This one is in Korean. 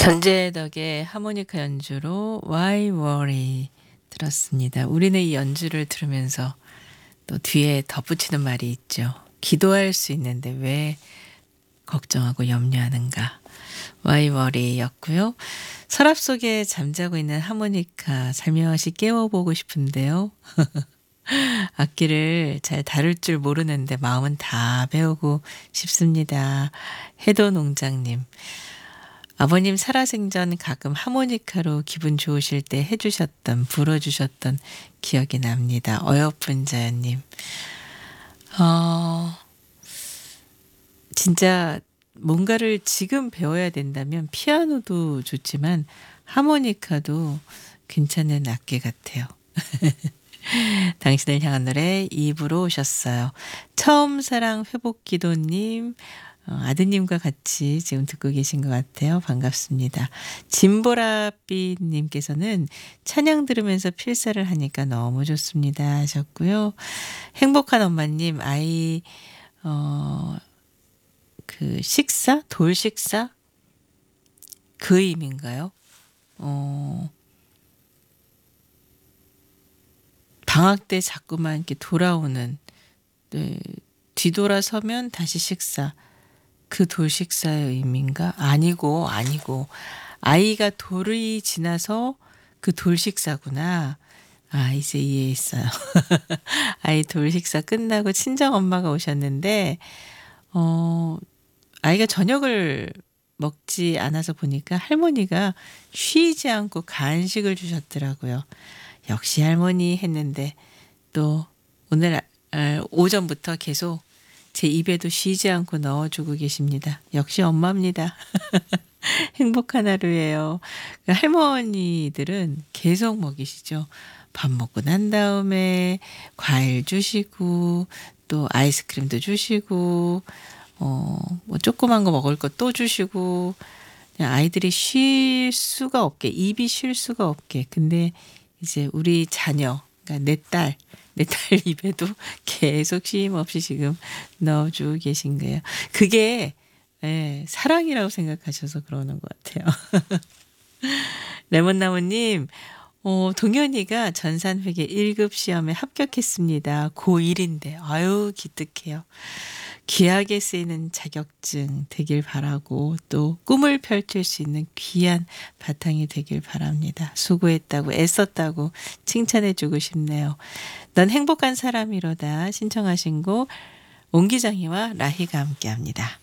전재덕의 하모니카 연주로 Why Worry 들었습니다. 우리는 이 연주를 들으면서 또 뒤에 덧붙이는 말이 있죠. 기도할 수 있는데 왜 걱정하고 염려하는가. Why Worry 였고요. 서랍 속에 잠자고 있는 하모니카 살며시 깨워보고 싶은데요. 악기를 잘 다룰 줄 모르는데 마음은 다 배우고 싶습니다. 해도농장님. 아버님 살아생전 가끔 하모니카로 기분 좋으실 때 해주셨던, 불어주셨던 기억이 납니다. 어여쁜 자연님. 진짜 뭔가를 지금 배워야 된다면 피아노도 좋지만 하모니카도 괜찮은 악기 같아요. 당신을 향한 노래 2부로 오셨어요. 처음 사랑 회복기도님, 아드님과 같이 지금 듣고 계신 것 같아요. 반갑습니다. 진보라빛님께서는 찬양 들으면서 필사를 하니까 너무 좋습니다 하셨고요. 행복한 엄마님, 아이 그 식사? 돌 식사? 그 의미인가요? 방학 때 자꾸만 이렇게 돌아오는, 네, 뒤돌아서면 다시 식사. 그 돌 식사의 의미인가? 아니고 아이가 돌이 지나서 그 돌 식사구나. 아, 이제 이해했어요. 아이 돌 식사 끝나고 친정 엄마가 오셨는데 아이가 저녁을 먹지 않아서 보니까 할머니가 쉬지 않고 간식을 주셨더라고요. 역시 할머니 했는데 또 오늘 오전부터 계속 제 입에도 쉬지 않고 넣어주고 계십니다. 역시 엄마입니다. 행복한 하루예요. 할머니들은 계속 먹이시죠. 밥 먹고 난 다음에 과일 주시고 또 아이스크림도 주시고 뭐 조그만 거 먹을 거 또 주시고 그냥 아이들이 쉴 수가 없게 입이 쉴 수가 없게. 근데 이제 우리 자녀 그러니까 내 딸 입에도 계속 쉼 없이 지금 넣어주고 계신 거예요. 그게 사랑이라고 생각하셔서 그러는 것 같아요. 레몬나무님, 동현이가 전산회계 1급 시험에 합격했습니다. 고1인데 아유 기특해요. 귀하게 쓰이는 자격증 되길 바라고 또 꿈을 펼칠 수 있는 귀한 바탕이 되길 바랍니다. 수고했다고 애썼다고 칭찬해주고 싶네요. 넌 행복한 사람이로다 신청하신 곡 옹기장이와 라희가 함께합니다.